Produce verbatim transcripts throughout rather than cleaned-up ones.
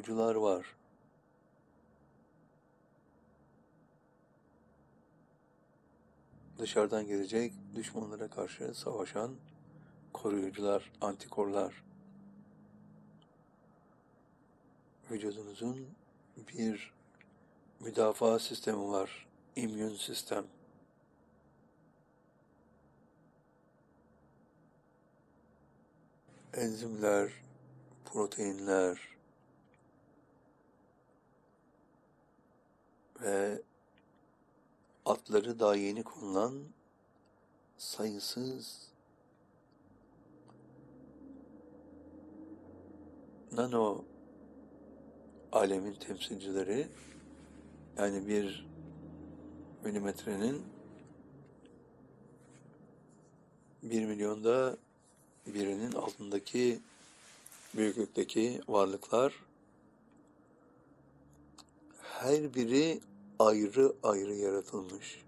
koruyucular var. Dışarıdan gelecek düşmanlara karşı savaşan koruyucular, antikorlar. Vücudunuzun bir müdafaa sistemi var. İmmün sistem. Enzimler, proteinler ve adları daha yeni konulan sayısız nano alemin temsilcileri, yani bir milimetrenin bir milyonda birinin altındaki büyüklükteki varlıklar, her biri ayrı ayrı yaratılmış.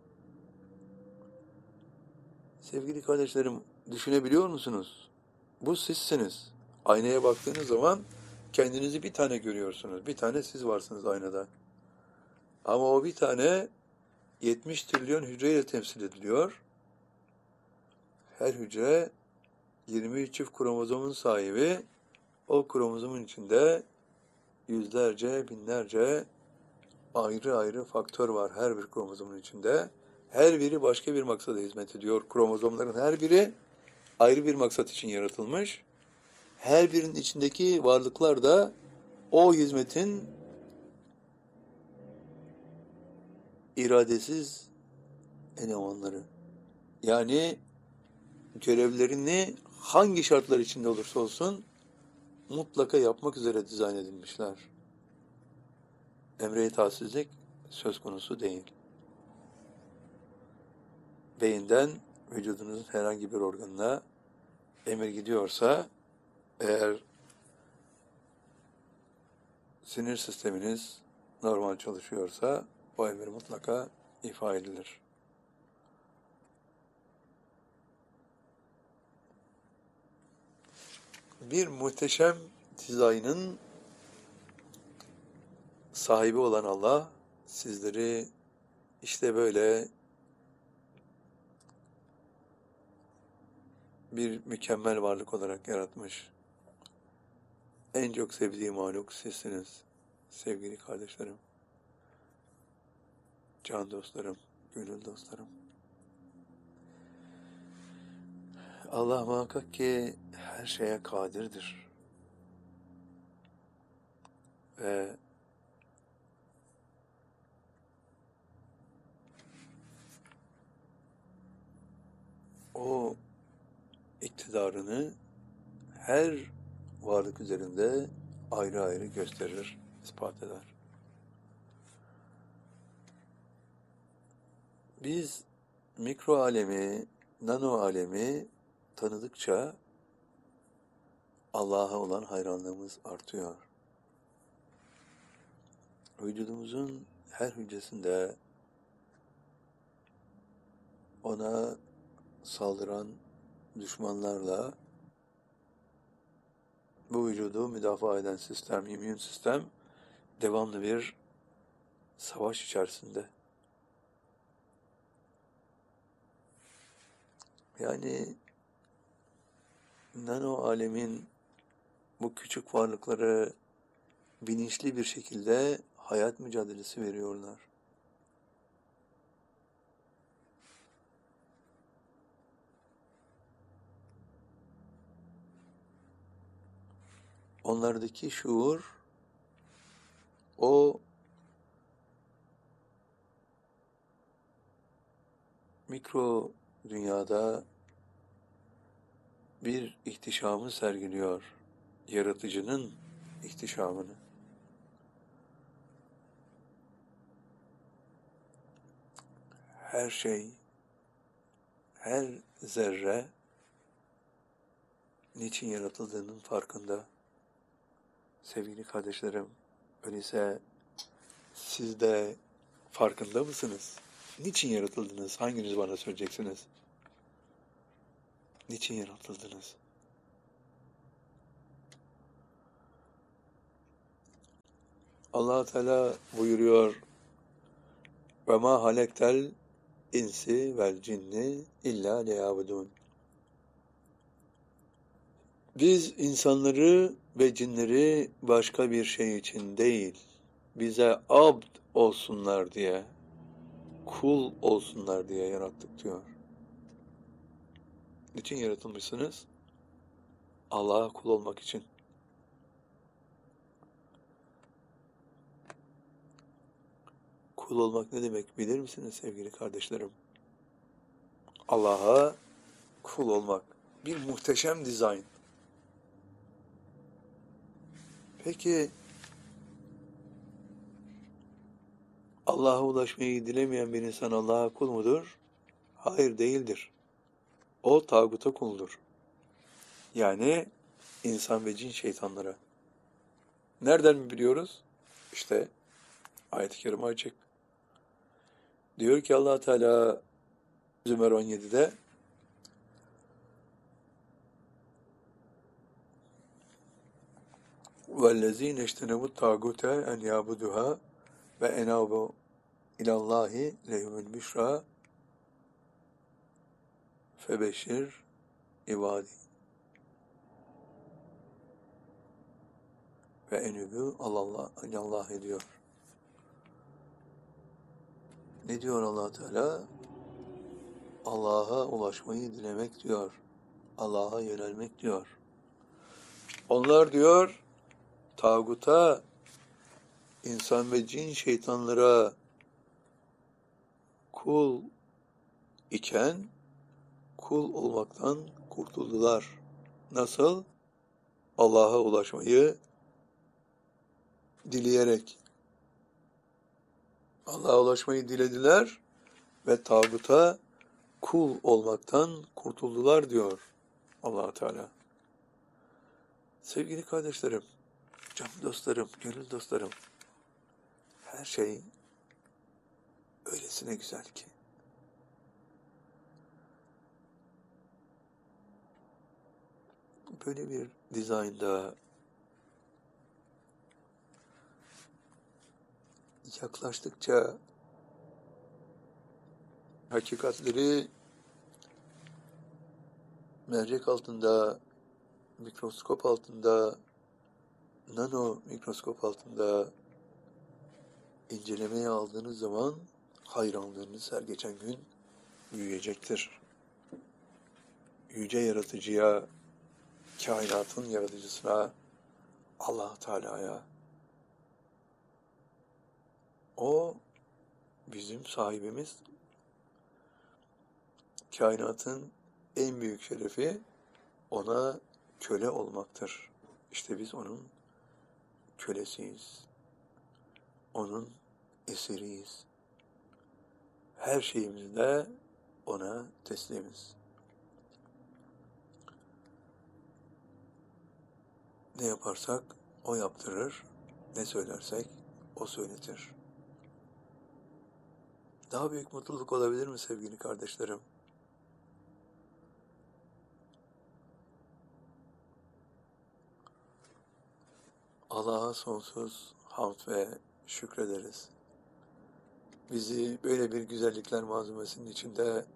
Sevgili kardeşlerim, düşünebiliyor musunuz? Bu sizsiniz. Aynaya baktığınız zaman kendinizi bir tane görüyorsunuz. Bir tane siz varsınız aynada. Ama o bir tane yetmiş trilyon hücreyle temsil ediliyor. Her hücre yirmi üç çift kromozomun sahibi. O kromozomun içinde yüzlerce, binlerce ayrı ayrı faktör var her bir kromozomun içinde. Her biri başka bir maksada hizmet ediyor. Kromozomların her biri ayrı bir maksat için yaratılmış. Her birinin içindeki varlıklar da o hizmetin iradesiz elemanları. Yani görevlerini hangi şartlar içinde olursa olsun mutlaka yapmak üzere dizayn edilmişler. Emre-i taassüzlük söz konusu değil. Beyinden vücudunuzun herhangi bir organına emir gidiyorsa, eğer sinir sisteminiz normal çalışıyorsa o emir mutlaka ifa edilir. Bir muhteşem dizaynın sahibi olan Allah sizleri işte böyle bir mükemmel varlık olarak yaratmış. En çok sevdiği mahluk sizsiniz sevgili kardeşlerim, can dostlarım, gönül dostlarım. Allah muhakkak ki her şeye kadirdir. Ve o iktidarını her varlık üzerinde ayrı ayrı gösterir, ispat eder. Biz mikro alemi, nano alemi tanıdıkça Allah'a olan hayranlığımız artıyor. Vücudumuzun her hücresinde ona saldıran düşmanlarla bu vücudu müdafaa eden sistem, immün sistem devamlı bir savaş içerisinde. Yani nano alemin bu küçük varlıkları bilinçli bir şekilde hayat mücadelesi veriyorlar. Onlardaki şuur, o mikro dünyada bir ihtişamı sergiliyor. Yaratıcının ihtişamını. Her şey, her zerre niçin yaratıldığının farkında. Sevgili kardeşlerim, öyleyse siz de farkında mısınız? Niçin yaratıldınız? Hanginiz bana söyleyeceksiniz? Niçin yaratıldınız? Allah Teala buyuruyor: "Ve ma halektel insi vel cinni illa liyabudun." Biz insanları ve cinleri başka bir şey için değil, bize abd olsunlar diye, kul olsunlar diye yarattık diyor. Niçin yaratılmışsınız? Allah'a kul olmak için. Kul olmak ne demek bilir misiniz sevgili kardeşlerim? Allah'a kul olmak. Bir muhteşem dizayn. Peki Allah'a ulaşmayı dilemeyen bir insan Allah'a kul mudur? Hayır, değildir. O tağuta kuldur. Yani insan ve cin şeytanlara. Nereden mi biliyoruz? İşte ayet-i kerime açık. Diyor ki Allah Teala Zümer on yedide وَالَّذ۪ينَ اجْتَنَبُوا الطَّاغُوتَ اَنْ يَعْبُدُهَا وَاَنَابُوا اِلَى اللّٰهِ لَهُمُ الْبُشْرَى فَبَشِّرْ ibadi ve enübü Allah Allah ediyor. Ne diyor Allah Teala? Allah'a ulaşmayı dilemek diyor. Allah'a yönelmek diyor. Onlar diyor tağuta, insan ve cin şeytanlara kul iken kul olmaktan kurtuldular. Nasıl? Allah'a ulaşmayı dileyerek. Allah'a ulaşmayı dilediler ve tağuta kul olmaktan kurtuldular diyor Allah Teala. Sevgili kardeşlerim, can dostlarım, gönül dostlarım, her şey öylesine güzel ki. Böyle bir dizaynda yaklaştıkça hakikatleri mercek altında, mikroskop altında, nano mikroskop altında incelemeye aldığınız zaman hayranlığınız her geçen gün büyüyecektir. Yüce Yaratıcıya, kainatın yaratıcısına, Allah Teala'ya. O bizim sahibimiz. Kainatın en büyük şerefi ona köle olmaktır. İşte biz onun kölesiyiz. Onun esiriyiz. Her şeyimizde ona teslimiz. Ne yaparsak o yaptırır, ne söylersek o söyletir. Daha büyük mutluluk olabilir mi sevgili kardeşlerim? Allah'a sonsuz hamd ve şükrederiz. Bizi böyle bir güzellikler malzemesinin içinde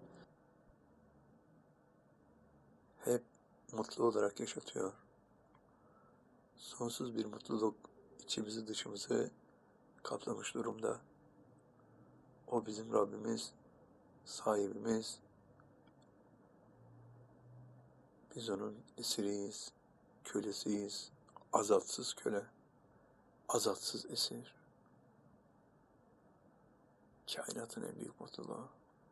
hep mutlu olarak yaşatıyor. Sonsuz bir mutluluk içimizi dışımızı kaplamış durumda. O bizim Rabbimiz, sahibimiz. Biz onun esiriyiz, kölesiyiz, azatsız köle, azatsız esir. Kainatın en büyük mutluluğu.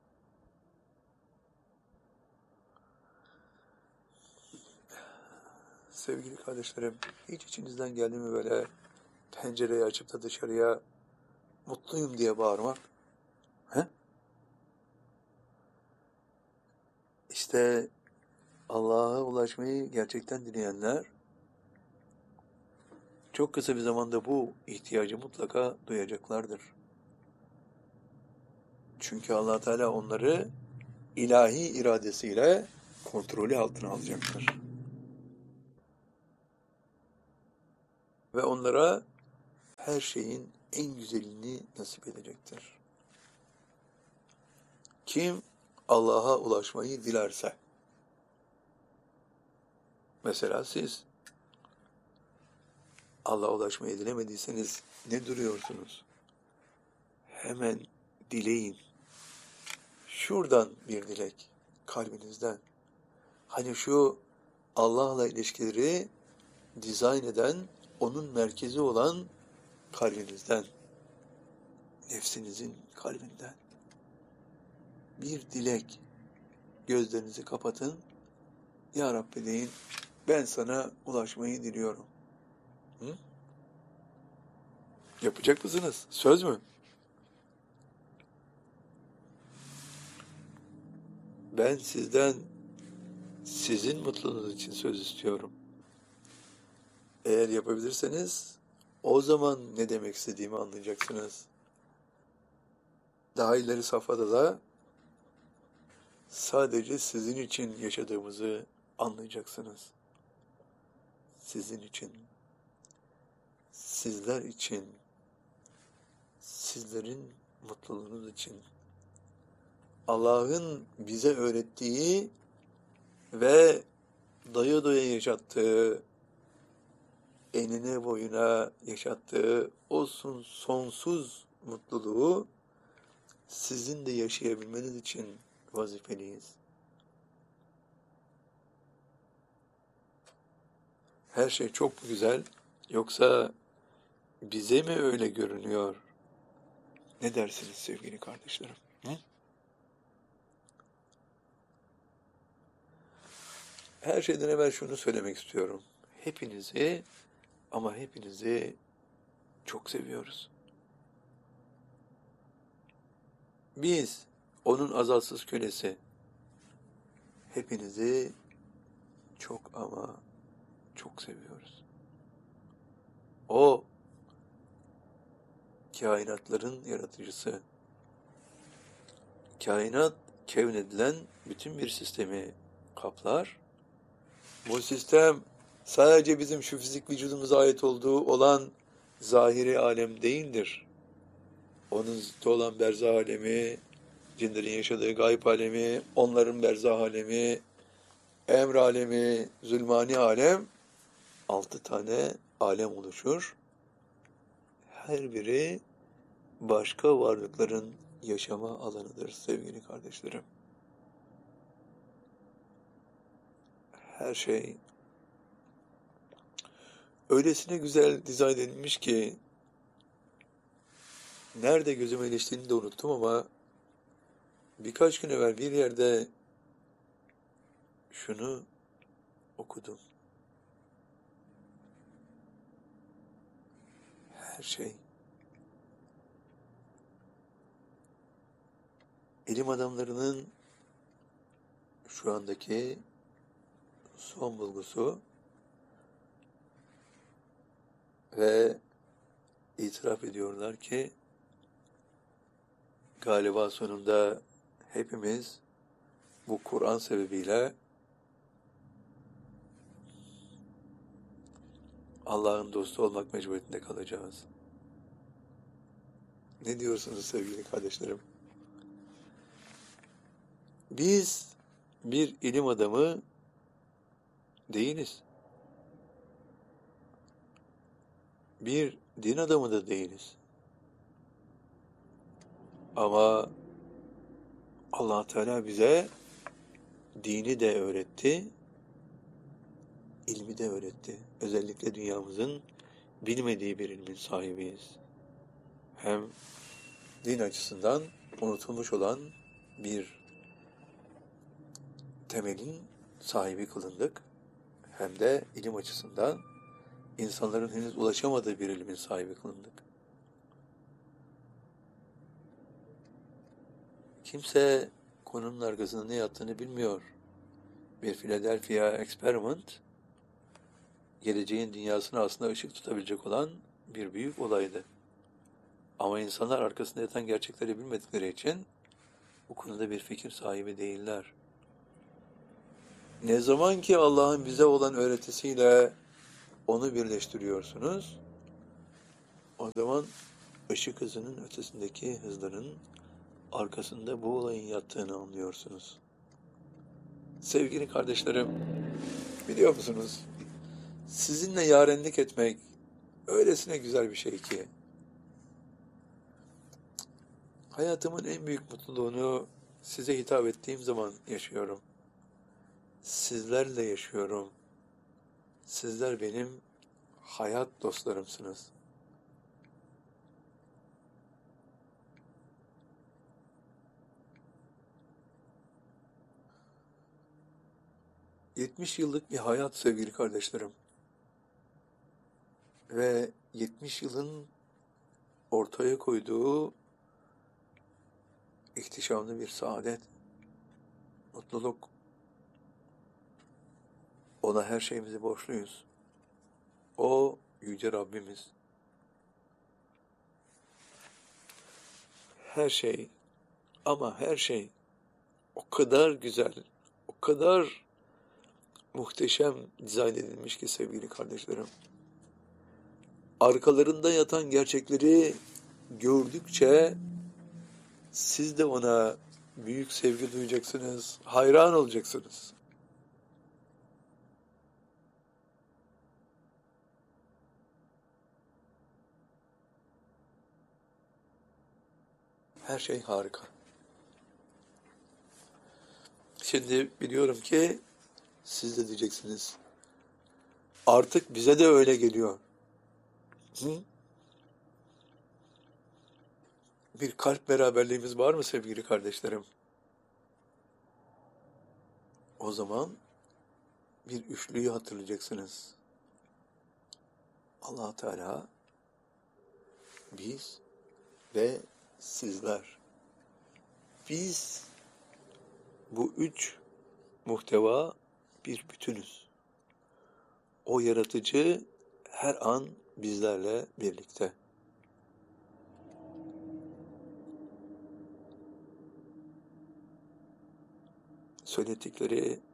Sevgili kardeşlerim, hiç içinizden geldi mi böyle pencereyi açıp da dışarıya mutluyum diye bağırmak? He? İşte Allah'a ulaşmayı gerçekten dileyenler çok kısa bir zamanda bu ihtiyacı mutlaka duyacaklardır. Çünkü Allah Teala onları ilahi iradesiyle kontrolü altına alacaktır. Ve onlara her şeyin en güzelini nasip edecektir. Kim Allah'a ulaşmayı dilerse, mesela siz Allah'a ulaşmayı dilemediyseniz ne duruyorsunuz? Hemen dileyin. Şuradan bir dilek, kalbinizden. Hani şu Allah'la ilişkileri dizayn eden, onun merkezi olan kalbinizden, nefsinizin kalbinden. Bir dilek, gözlerinizi kapatın, Ya Rabbi deyin, ben sana ulaşmayı diliyorum. Hı? Yapacak mısınız? Söz mü? Ben sizden, sizin mutluluğunuz için söz istiyorum. Eğer yapabilirseniz, o zaman ne demek istediğimi anlayacaksınız. Daha ileri safhada da sadece sizin için yaşadığımızı anlayacaksınız. Sizin için, sizler için, sizlerin mutluluğunuz için. Allah'ın bize öğrettiği ve doya doya yaşattığı, enine boyuna yaşattığı o sonsuz mutluluğu sizin de yaşayabilmeniz için vazifeliyiz. Her şey çok mu güzel, yoksa bize mi öyle görünüyor? Ne dersiniz sevgili kardeşlerim? Hı? Her şeyden evvel şunu söylemek istiyorum. Hepinizi ama hepinizi çok seviyoruz. Biz onun azalsız kölesi. Hepinizi çok ama çok seviyoruz. O kainatların yaratıcısı. Kainat kevnedilen bütün bir sistemi kaplar. Bu sistem sadece bizim şu fizik vücudumuza ait olduğu olan zahiri alem değildir. Onun zıttı olan berzah alemi, cinlerin yaşadığı gayb alemi, onların berzah alemi, emr alemi, zulmani alem, altı tane alem oluşur. Her biri başka varlıkların yaşama alanıdır sevgili kardeşlerim. Her şey öylesine güzel dizayn edilmiş ki nerede gözüme iliştiğini de unuttum ama birkaç gün evvel bir yerde şunu okudum. Her şey ilim adamlarının şu andaki son bulgusu ve itiraf ediyorlar ki galiba sonunda hepimiz bu Kur'an sebebiyle Allah'ın dostu olmak mecburiyetinde kalacağız. Ne diyorsunuz sevgili kardeşlerim? Biz bir ilim adamı değiliz. Bir din adamı da değiliz. Ama Allah Teala bize dini de öğretti, ilmi de öğretti. Özellikle dünyamızın bilmediği bir ilmin sahibiyiz. Hem din açısından unutulmuş olan bir temelin sahibi kılındık. Hem de ilim açısından insanların henüz ulaşamadığı bir ilmin sahibi kılındık. Kimse konunun arkasında ne yattığını bilmiyor. Bir Philadelphia Experiment, geleceğin dünyasına aslında ışık tutabilecek olan bir büyük olaydı. Ama insanlar arkasında yatan gerçekleri bilmedikleri için bu konuda bir fikir sahibi değiller. Ne zaman ki Allah'ın bize olan öğretisiyle onu birleştiriyorsunuz, O zaman ışık hızının ötesindeki hızların arkasında bu olayın yattığını anlıyorsunuz. Sevgili kardeşlerim, biliyor musunuz? Sizinle yarenlik etmek öylesine güzel bir şey ki. Hayatımın en büyük mutluluğunu size hitap ettiğim zaman yaşıyorum. Sizlerle yaşıyorum. Sizler benim hayat dostlarımsınız. yetmiş yıllık bir hayat sevgili kardeşlerim. Ve yetmiş yılın ortaya koyduğu ihtişamlı bir saadet, mutluluk. Ona her şeyimizi borçluyuz. O yüce Rabbimiz. Her şey ama her şey o kadar güzel, o kadar muhteşem dizayn edilmiş ki sevgili kardeşlerim. Arkalarında yatan gerçekleri gördükçe siz de ona büyük sevgi duyacaksınız, hayran olacaksınız. Her şey harika. Şimdi biliyorum ki siz de diyeceksiniz. Artık bize de öyle geliyor. Hı? Bir kalp beraberliğimiz var mı sevgili kardeşlerim? O zaman bir üçlüyü hatırlayacaksınız. Allah Teala, biz ve sizler. Biz bu üç muhteva bir bütünüz. O yaratıcı her an bizlerle birlikte. Söyledikleri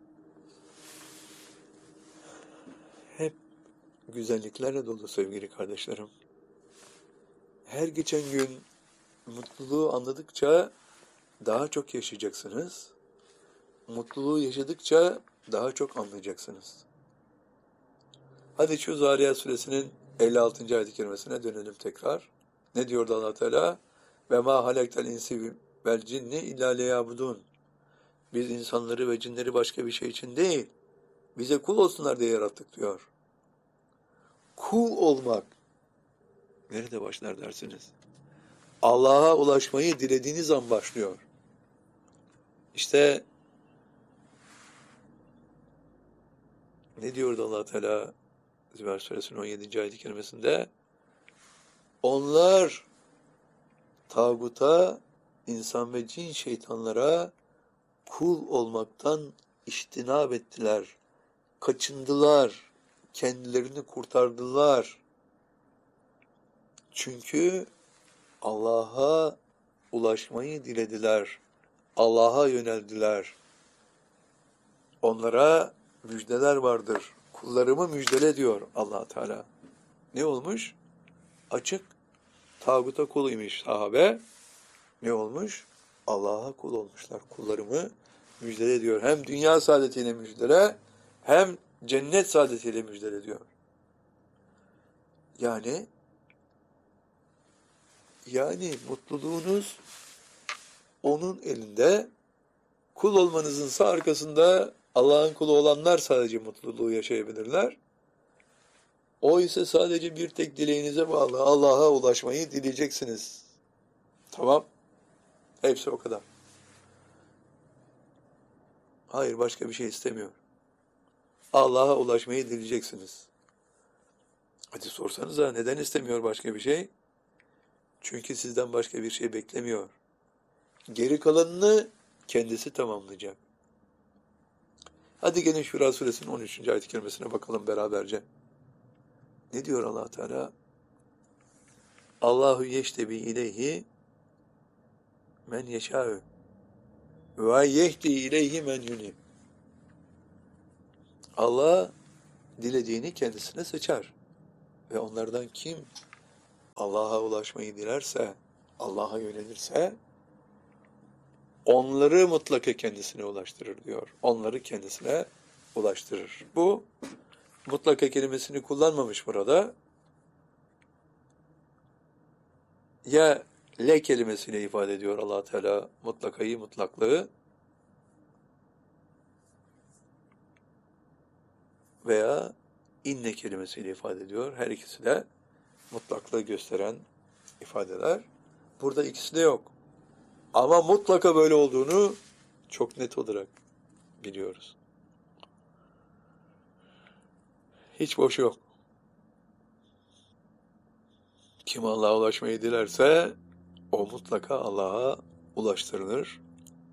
hep güzelliklerle dolu sevgili kardeşlerim. Her geçen gün mutluluğu anladıkça daha çok yaşayacaksınız. Mutluluğu yaşadıkça daha çok anlayacaksınız. Hadi şu Zariyat suresinin elli altıncı ayet-i kerimesine dönelim tekrar. Ne diyordu Allah Teala? Ve ma halaktel insi vel cinni illa liyabudun. Biz insanları ve cinleri başka bir şey için değil, bize kul olsunlar diye yarattık diyor. Kul olmak nerede başlar dersiniz? Allah'a ulaşmayı dilediğiniz an başlıyor. İşte ne diyordu Allah Teala Zümer suresinin on yedinci ayet-i kerimesinde? Onlar tağuta, insan ve cin şeytanlara kul olmaktan iştinab ettiler, kaçındılar, kendilerini kurtardılar. Çünkü Allah'a ulaşmayı dilediler, Allah'a yöneldiler. Onlara müjdeler vardır. Kullarımı müjdele diyor Allah Teala. Ne olmuş? Açık tağuta kuluymuş sahabe. Ne olmuş? Allah'a kul olmuşlar. Kullarımı müjdele diyor. Hem dünya saadetiyle müjdele, hem cennet saadetiyle müjdele diyor. Yani yani mutluluğunuz onun elinde. Kul olmanızın arkasında Allah'ın kulu olanlar sadece mutluluğu yaşayabilirler. O ise sadece bir tek dileğinize bağlı. Allah'a ulaşmayı dileyeceksiniz. Tamam. Hepsi o kadar. Hayır, başka bir şey istemiyor. Allah'a ulaşmayı dileyeceksiniz. Hadi sorsanıza neden istemiyor başka bir şey? Çünkü sizden başka bir şey beklemiyor. Geri kalanını kendisi tamamlayacak. Hadi gelin Şura suresinin on üçüncü ayet-i kerimesine bakalım beraberce. Ne diyor Allah Teala? Allahu yeştebi ileyhi men yeşâ'ü ve yehdi ileyhi men yunib. Allah dilediğini kendisine seçer. Ve onlardan kim Allah'a ulaşmayı dilerse, Allah'a yönelirse, onları mutlaka kendisine ulaştırır diyor. Onları kendisine ulaştırır. Bu mutlaka kelimesini kullanmamış burada. Ya le kelimesiyle ifade ediyor Allah Teala mutlakayı, mutlaklığı, veya inne kelimesiyle ifade ediyor. Her ikisi de mutlaklığı gösteren ifadeler. Burada ikisi de yok. Ama mutlaka böyle olduğunu çok net olarak biliyoruz. Hiç boş yok. Kim Allah'a ulaşmayı dilerse o mutlaka Allah'a ulaştırılır.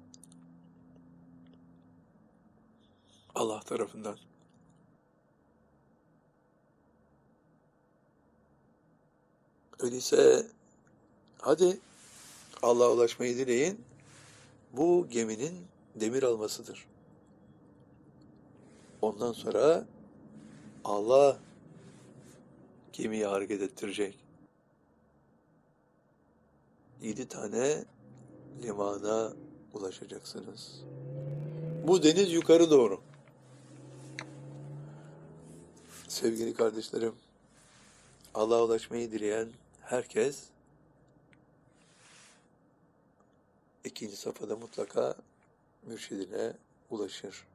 Allah tarafından. Öyleyse hadi Allah'a ulaşmayı dileyin. Bu geminin demir almasıdır. Ondan sonra Allah gemiyi hareket ettirecek. Yedi tane limana ulaşacaksınız. Bu deniz yukarı doğru. Sevgili kardeşlerim, Allah'a ulaşmayı dileyen herkes ikinci safhada mutlaka mürşidine ulaşır.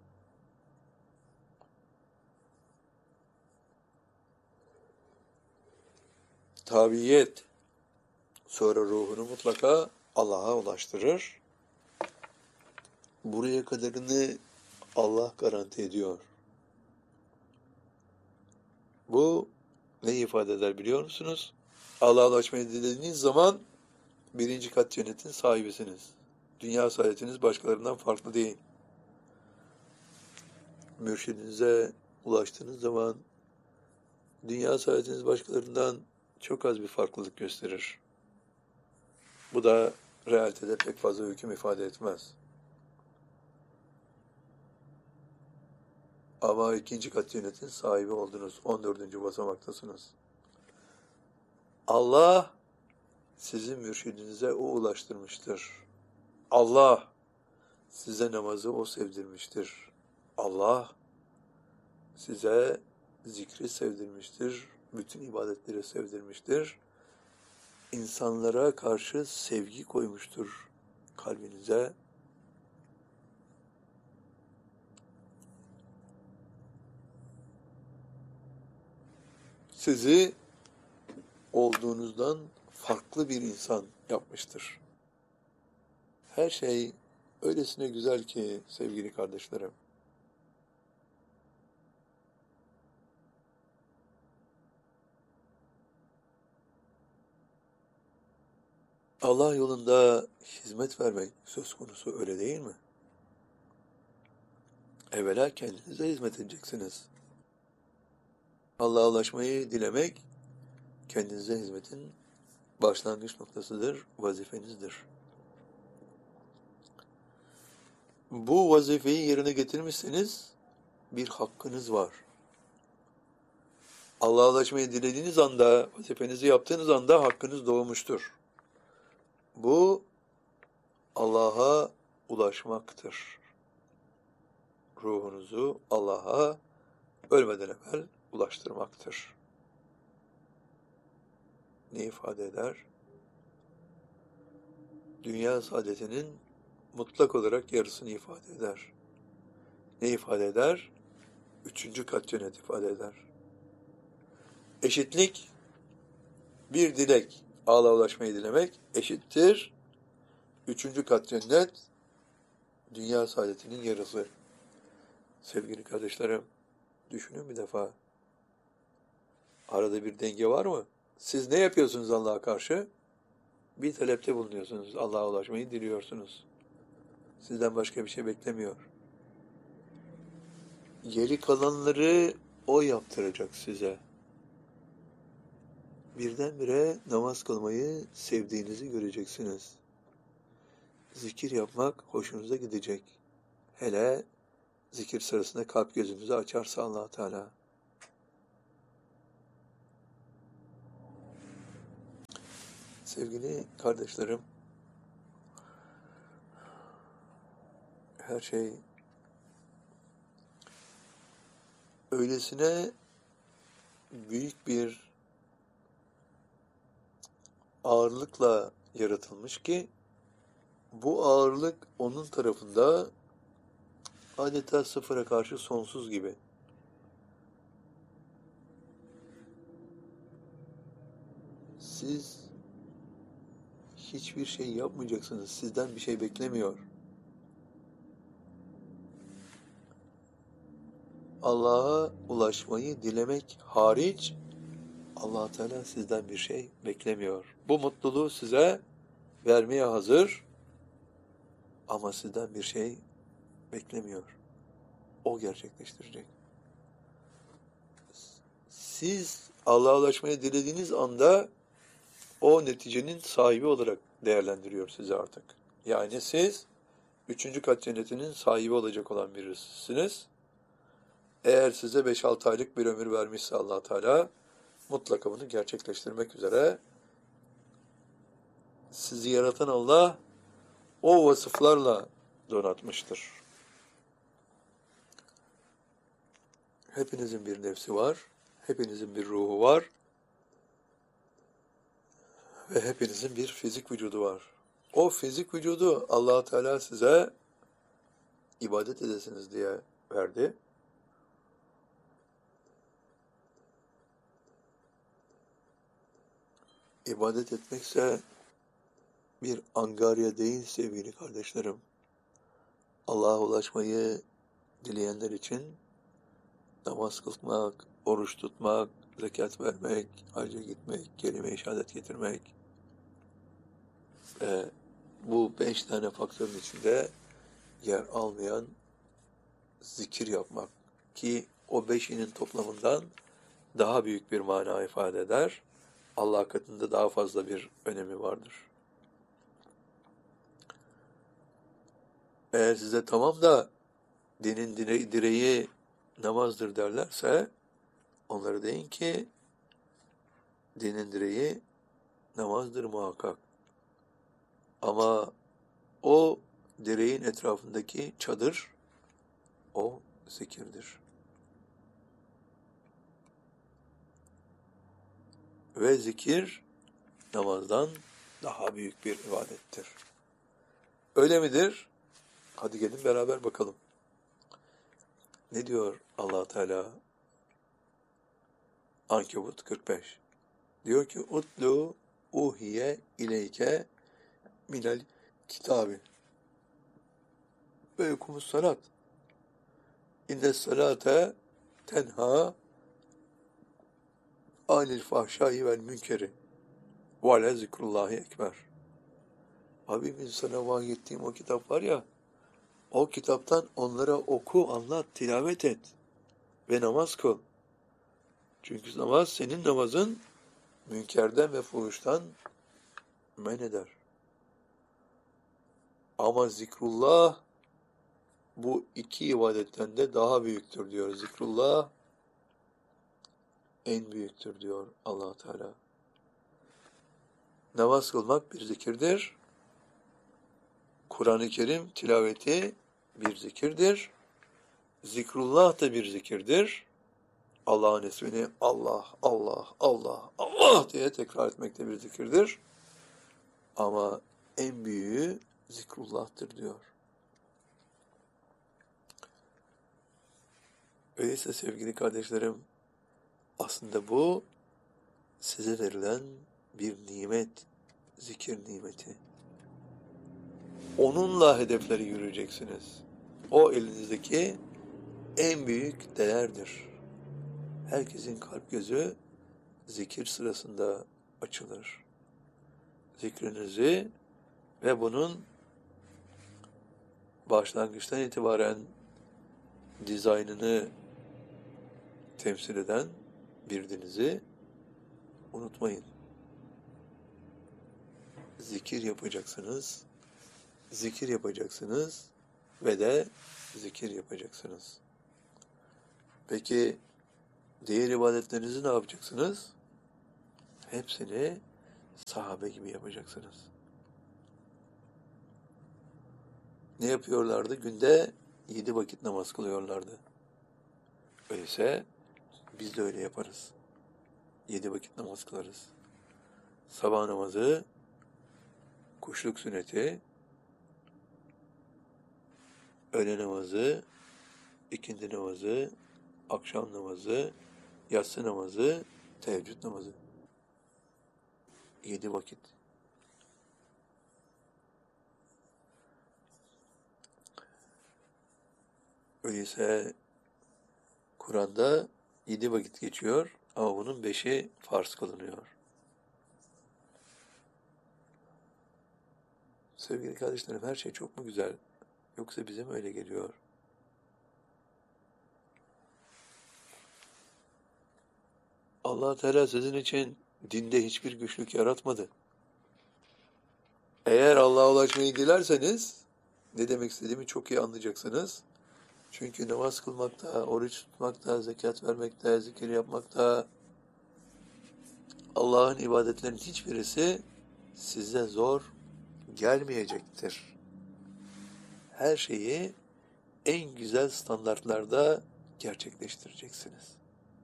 Tabiyet sonra ruhunu mutlaka Allah'a ulaştırır. Buraya kadarını Allah garanti ediyor. Bu ne ifade eder biliyor musunuz? Allah'a ulaşmayı dilediğiniz zaman birinci kat cennetin sahibisiniz. Dünya saadetiniz başkalarından farklı değil. Mürşidinize ulaştığınız zaman dünya saadetiniz başkalarından çok az bir farklılık gösterir. Bu da realitede pek fazla hüküm ifade etmez. Ama ikinci kat cennetin sahibi oldunuz. on dördüncü basamaktasınız. Allah sizi mürşidinize o ulaştırmıştır. Allah size namazı o sevdirmiştir. Allah size zikri sevdirmiştir. Bütün ibadetleri sevdirmiştir. İnsanlara karşı sevgi koymuştur kalbinize. Sizi olduğunuzdan farklı bir insan yapmıştır. Her şey öylesine güzel ki sevgili kardeşlerim. Allah yolunda hizmet vermek söz konusu, öyle değil mi? Evvela kendinize hizmet edeceksiniz. Allah'a ulaşmayı dilemek kendinize hizmetin başlangıç noktasıdır, vazifenizdir. Bu vazifeyi yerine getirmişseniz bir hakkınız var. Allah'a ulaşmayı dilediğiniz anda, vazifenizi yaptığınız anda hakkınız doğmuştur. Bu Allah'a ulaşmaktır. Ruhunuzu Allah'a ölmeden evvel ulaştırmaktır. Ne ifade eder? Dünya saadetinin mutlak olarak yarısını ifade eder. Ne ifade eder? Üçüncü kat cennet ifade eder. Eşitlik, bir dilek, Allah'a ulaşmayı dilemek eşittir. Üçüncü kat cennet, dünya saadetinin yarısı. Sevgili kardeşlerim, düşünün bir defa. Arada bir denge var mı? Siz ne yapıyorsunuz Allah'a karşı? Bir talepte bulunuyorsunuz. Allah'a ulaşmayı diliyorsunuz. Sizden başka bir şey beklemiyor. Geri kalanları o yaptıracak size. Birdenbire namaz kılmayı sevdiğinizi göreceksiniz. Zikir yapmak hoşunuza gidecek. Hele zikir sırasında kalp gözünüzü açarsa Allah Teala. Sevgili kardeşlerim, her şey öylesine büyük bir ağırlıkla yaratılmış ki bu ağırlık onun tarafında adeta sıfıra karşı sonsuz gibi. Siz hiçbir şey yapmayacaksınız. Sizden bir şey beklemiyor. Allah'a ulaşmayı dilemek hariç Allah Teala sizden bir şey beklemiyor. Bu mutluluğu size vermeye hazır ama sizden bir şey beklemiyor. O gerçekleştirecek. Siz Allah'a ulaşmayı dilediğiniz anda o neticenin sahibi olarak değerlendiriyor sizi artık. Yani siz üçüncü kat cennetinin sahibi olacak olan birisiniz. Eğer size beş altı aylık bir ömür vermişse Allah Teala mutlaka bunu gerçekleştirmek üzere sizi yaratan Allah o vasıflarla donatmıştır. Hepinizin bir nefsi var, hepinizin bir ruhu var ve hepinizin bir fizik vücudu var. O fizik vücudu Allah Teala size ibadet edesiniz diye verdi. İbadet etmekse bir angarya değil sevgili kardeşlerim. Allah'a ulaşmayı dileyenler için namaz kılmak, oruç tutmak, zekat vermek, hacca gitmek, kelime-i şehadet getirmek ve bu beş tane faktörün içinde yer almayan zikir yapmak ki o beşinin toplamından daha büyük bir mana ifade eder. Allah katında daha fazla bir önemi vardır. Eğer size tamam da dinin dire direği namazdır derlerse onlara deyin ki dinin direği namazdır muhakkak. Ama o direğin etrafındaki çadır o zikirdir. Ve zikir namazdan daha büyük bir ibadettir. Öyle midir? Hadi gelin beraber bakalım. Ne diyor Allah Teala? Ankebut kırk beş. Diyor ki utlu uhiye ileyke minel kitabi ve yukumus salat. İnne salate tenha anil fahşai vel münkeri ve ale zikrullahi ekber. Habibimin sana vahyettiğim o kitap var ya, o kitaptan onlara oku, anlat, tilavet et ve namaz kıl. Çünkü namaz senin namazın münkerden ve fuhuştan men eder. Ama zikrullah bu iki ibadetten de daha büyüktür diyor. Zikrullah en büyüktür diyor Allah Teala. Namaz kılmak bir zikirdir. Kur'an-ı Kerim tilaveti bir zikirdir. Zikrullah da bir zikirdir. Allah'ın ismini Allah, Allah, Allah, Allah diye tekrar etmek de bir zikirdir. Ama en büyüğü zikrullah'tır diyor. Öyleyse sevgili kardeşlerim, aslında bu size verilen bir nimet, zikir nimeti. Onunla hedefleri yürüyeceksiniz. O elinizdeki en büyük değerdir. Herkesin kalp gözü zikir sırasında açılır. Zikrinizi ve bunun başlangıçtan itibaren dizaynını temsil eden birdinizi unutmayın. Zikir yapacaksınız, zikir yapacaksınız ve de zikir yapacaksınız. Peki diğer ibadetlerinizi ne yapacaksınız? Hepsini Sahabe gibi yapacaksınız. Ne yapıyorlardı? Günde yedi vakit namaz kılıyorlardı. Öyleyse biz de öyle yaparız. Yedi vakit namaz kılarız. Sabah namazı, kuşluk sünneti, öğle namazı, ikindi namazı, akşam namazı, yatsı namazı, teheccüd namazı. Yedi vakit. Öyleyse Kur'an'da yedi vakit geçiyor ama bunun beşi farz kılınıyor. Sevgili kardeşlerim, her şey çok mu güzel? Yoksa bize mi öyle geliyor? Allah Teala sizin için dinde hiçbir güçlük yaratmadı. Eğer Allah'a ulaşmayı dilerseniz, ne demek istediğimi çok iyi anlayacaksınız. Çünkü namaz kılmakta, oruç tutmakta, zekat vermekte, zikir yapmakta, Allah'ın ibadetlerinin hiçbirisi size zor gelmeyecektir. Her şeyi en güzel standartlarda gerçekleştireceksiniz.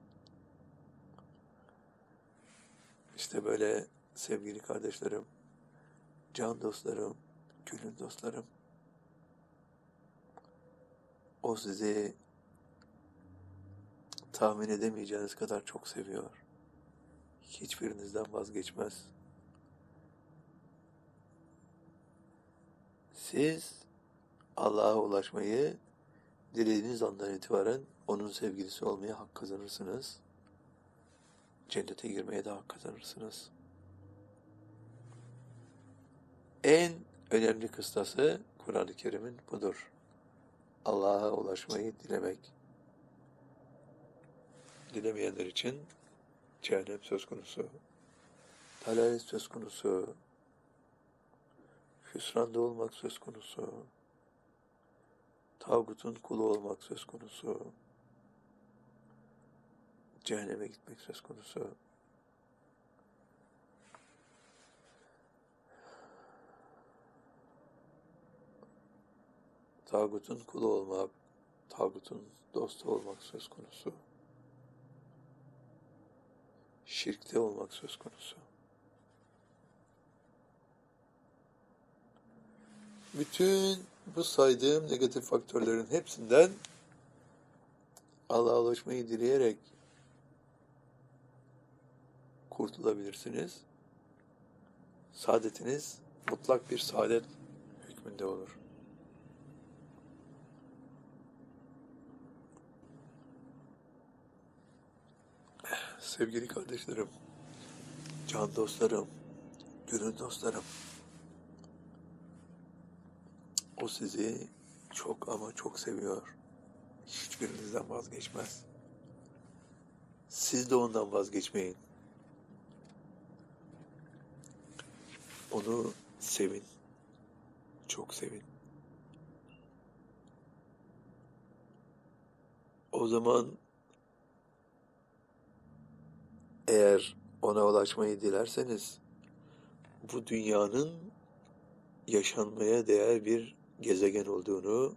İşte böyle sevgili kardeşlerim, can dostlarım, gönül dostlarım, o sizi tahmin edemeyeceğiniz kadar çok seviyor. Hiçbirinizden vazgeçmez. Siz Allah'a ulaşmayı dilediğiniz andan itibaren onun sevgilisi olmaya hak kazanırsınız. Cennete girmeye de hak kazanırsınız. En önemli kıstası Kur'an-ı Kerim'in budur. Allah'a ulaşmayı dilemek. Dilemeyenler için cehennem söz konusu, dalalet söz konusu, hüsranda olmak söz konusu, tağutun kulu olmak söz konusu, cehenneme gitmek söz konusu. Tağutun kulu olmak, tağutun dostu olmak söz konusu. Şirkte olmak söz konusu. Bütün bu saydığım negatif faktörlerin hepsinden Allah'a ulaşmayı dileyerek kurtulabilirsiniz. Saadetiniz mutlak bir saadet hükmünde olur. Sevgili kardeşlerim, can dostlarım, gönül dostlarım, o sizi çok ama çok seviyor. Hiçbirinizden vazgeçmez. Siz de ondan vazgeçmeyin. Onu sevin. Çok sevin. O zaman eğer ona ulaşmayı dilerseniz bu dünyanın yaşanmaya değer bir gezegen olduğunu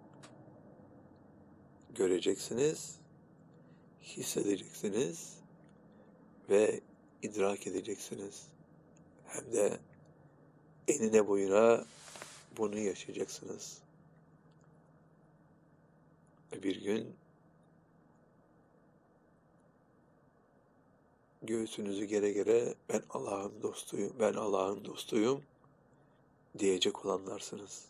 göreceksiniz, hissedeceksiniz ve idrak edeceksiniz. Hem de enine boyuna bunu yaşayacaksınız. Bir gün göğsünüzü gere gere ben Allah'ın dostuyum, ben Allah'ın dostuyum diyecek olanlarsınız.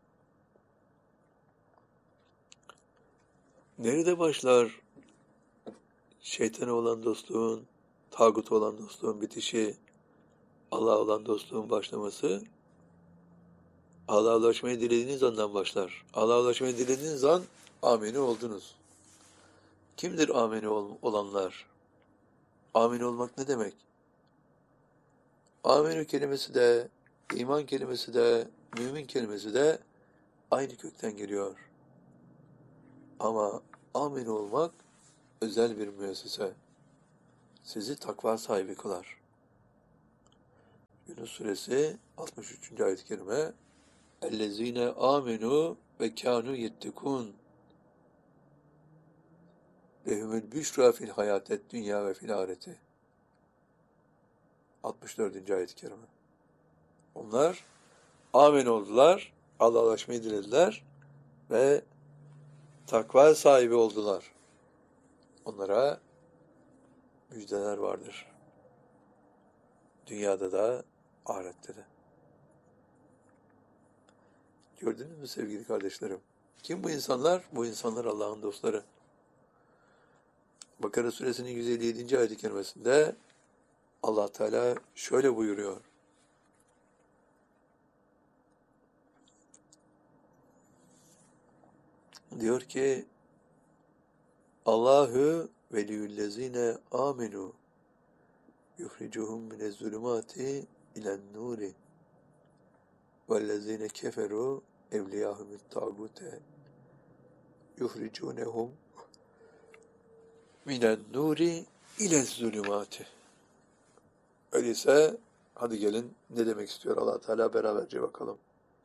Nerede başlar şeytana olan dostluğun, tağuta olan dostluğun bitişi, Allah'a olan dostluğun başlaması? Allah'a ulaşmayı dilediğiniz andan başlar. Allah'a ulaşmayı dilediğiniz an amini oldunuz. Kimdir amini ol- olanlar? Amin olmak ne demek? Aminü kelimesi de, iman kelimesi de, mümin kelimesi de aynı kökten geliyor. Ama amin olmak özel bir müessese. Sizi takva sahibi kılar. Yunus suresi altmış üçüncü ayet-i kerime اَلَّذ۪ينَ آمَنُوا وَكَانُوا يَتَّقُونَ lehumul büşra fil hayatet dünya ve fil ahireti. altmış dördüncü ayet-i kerime. Onlar amin oldular, Allah'laşmayı dilediler ve takva sahibi oldular. Onlara müjdeler vardır. Dünyada da, ahirette de. Gördünüz mü sevgili kardeşlerim? Kim bu insanlar? Bu insanlar Allah'ın dostları. Bakara suresinin yüz elli yedinci ayet-i kerimesinde Allah Teala şöyle buyuruyor. Diyor ki Allahu veliyullezine amenu yuhricuhum minezzulumati ilen nuri vellezine keferu evliyahumut tağute yuhricunehum minen nuri ilezzulumati. Öyleyse hadi gelin ne demek istiyor Allah Teala beraberce bakalım.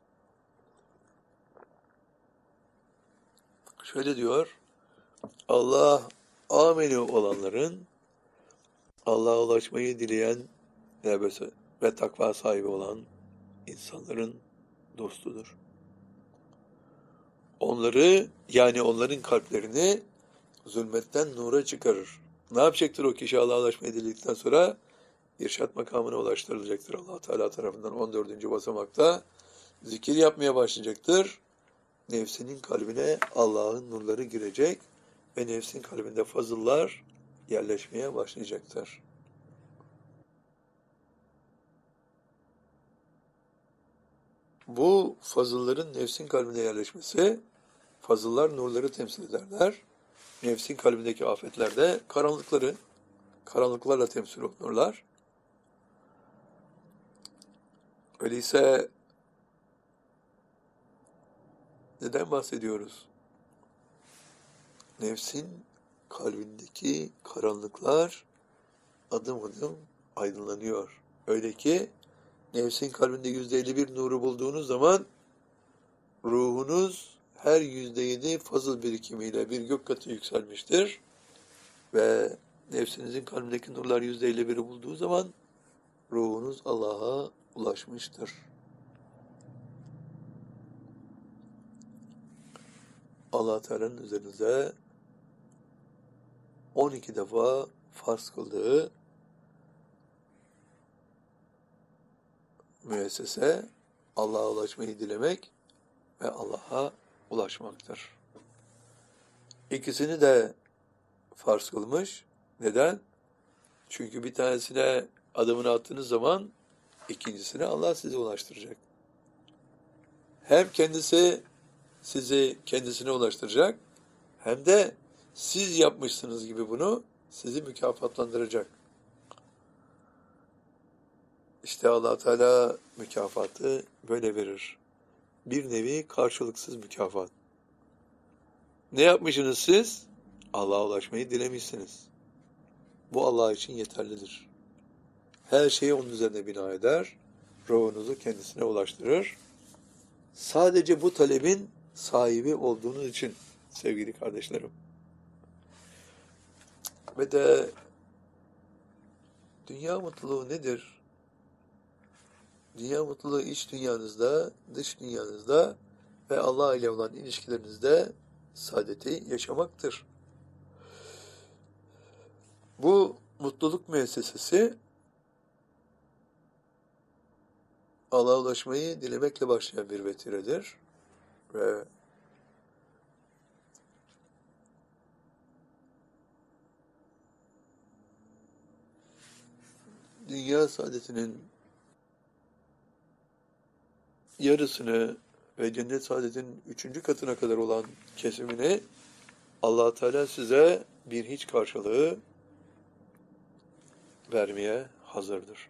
Şöyle diyor. Allah ameli olanların Allah'a ulaşmayı dileyen ve takva sahibi olan insanların dostudur. Onları yani onların kalplerini zulmetten nura çıkarır. Ne yapacaktır o kişi Allah'a ulaşmayı diledikten sonra? İrşad makamına ulaştırılacaktır Allah Teala tarafından on dördüncü basamakta. Zikir yapmaya başlayacaktır. Nefsinin kalbine Allah'ın nurları girecek ve nefsin kalbinde fazıllar yerleşmeye başlayacaktır. Bu fazılların nefsin kalbine yerleşmesi, fazıllar nurları temsil ederler. Nefsin kalbindeki afetler de karanlıkları, karanlıklarla temsil olurlar. Öyleyse neden bahsediyoruz? Nefsin kalbindeki karanlıklar adım adım aydınlanıyor. Öyle ki nefsin kalbinde yüzde elli bir nuru bulduğunuz zaman ruhunuz her yüzde yedi fazıl birikimiyle bir gök katı yükselmiştir. Ve nefsinizin kalbindeki nurlar yüzde elli biri bulduğu zaman ruhunuz Allah'a ulaşmıştır. Allah Teala'nın üzerinize on iki defa farz kıldığı müessese Allah'a ulaşmayı dilemek ve Allah'a ulaşmaktır. İkisini de farz kılmış. Neden? Çünkü bir tanesine adımını attığınız zaman ikincisine Allah sizi ulaştıracak. Hem kendisi sizi kendisine ulaştıracak hem de siz yapmışsınız gibi bunu sizi mükafatlandıracak. İşte Allah Teala mükafatı böyle verir. Bir nevi karşılıksız mükafat. Ne yapmışsınız siz? Allah'a ulaşmayı dilemişsiniz. Bu Allah için yeterlidir. Her şeyi onun üzerine bina eder. Ruhunuzu kendisine ulaştırır. Sadece bu talebin sahibi olduğunuz için sevgili kardeşlerim. Ve de dünya mutluluğu nedir? Dünya mutluluğu iç dünyanızda, dış dünyanızda ve Allah ile olan ilişkilerinizde saadeti yaşamaktır. Bu mutluluk müessesesi Allah'a ulaşmayı dilemekle başlayan bir vetiredir. Ve dünya saadetinin yarısını ve cennet saadetinin üçüncü katına kadar olan kesimini Allah Teala size bir hiç karşılığı vermeye hazırdır.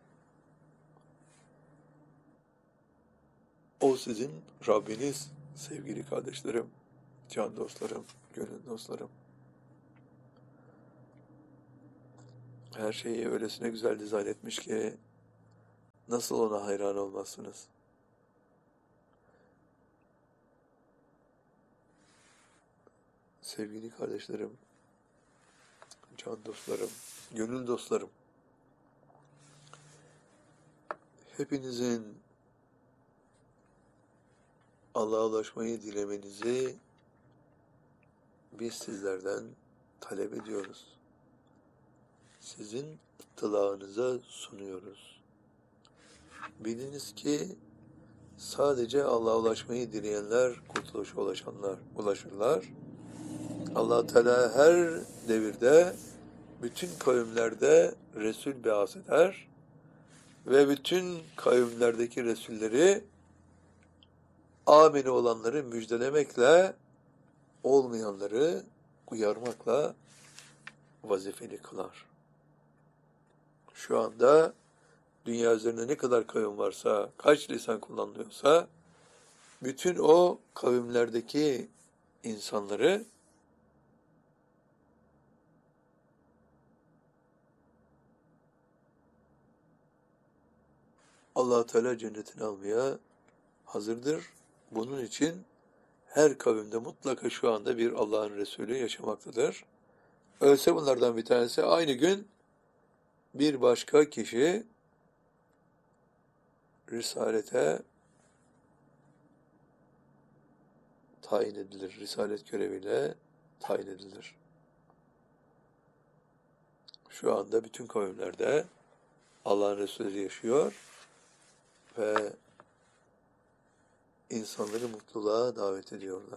O sizin Rabbiniz sevgili kardeşlerim, can dostlarım, gönül dostlarım. Her şeyi öylesine güzel dizayn etmiş ki Nasıl ona hayran olmazsınız? Sevgili kardeşlerim, can dostlarım, gönül dostlarım, hepinizin Allah'a ulaşmayı dilemenizi biz sizlerden talep ediyoruz. Sizin ıttılağınıza sunuyoruz. Biliniz ki sadece Allah'a ulaşmayı dileyenler kurtuluşa ulaşanlar ulaşırlar. Allah Teala her devirde, bütün kavimlerde Resul be'as eder ve bütün kavimlerdeki Resulleri amini olanları müjdelemekle, olmayanları uyarmakla vazifeli kılar. Şu anda dünya üzerinde ne kadar kavim varsa, kaç lisan kullanılıyorsa, bütün o kavimlerdeki insanları Allah Teala cennetine almaya hazırdır. Bunun için her kavimde mutlaka şu anda bir Allah'ın Resulü yaşamaktadır. Ölse bunlardan bir tanesi, aynı gün bir başka kişi risalete tayin edilir. Risalet göreviyle tayin edilir. Şu anda bütün kavimlerde Allah'ın Resulü yaşıyor ve insanları mutluluğa davet ediyorlar.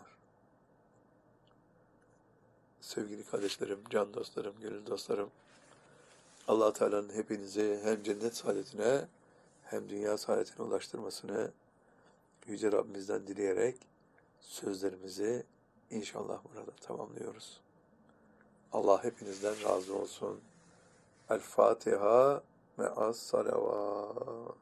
Sevgili kardeşlerim, can dostlarım, gönül dostlarım, Allah Teala'nın hepinizi hem cennet saadetine hem dünya saadetine ulaştırmasını Yüce Rabbimizden dileyerek sözlerimizi inşallah burada tamamlıyoruz. Allah hepinizden razı olsun. El Fatiha me'as salavat.